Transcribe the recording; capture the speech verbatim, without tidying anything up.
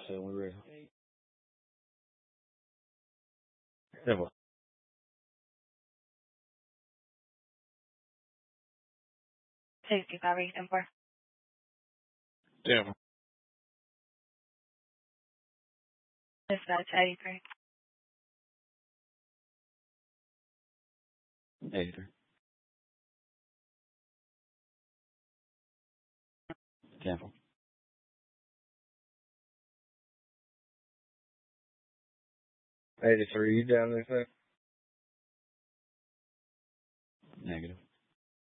So we're ready. Simple. sixty-five reason for. Simple. Dispatch eighty-three. eighty-three. Simple. eighty-three, you down there, sir? Negative.